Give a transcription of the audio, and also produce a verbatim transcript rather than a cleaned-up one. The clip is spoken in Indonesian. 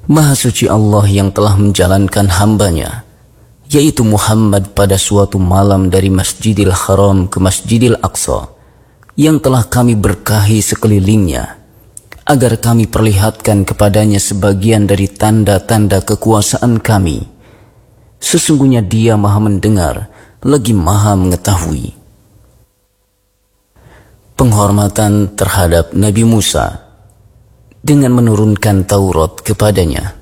Maha suci Allah yang telah menjalankan hambanya, yaitu Muhammad pada suatu malam dari Masjidil Haram ke Masjidil Aqsa, yang telah kami berkahi sekelilingnya, agar kami perlihatkan kepadanya sebagian dari tanda-tanda kekuasaan kami. Sesungguhnya Dia Maha mendengar lagi Maha mengetahui. Penghormatan terhadap Nabi Musa dengan menurunkan Taurat kepadanya.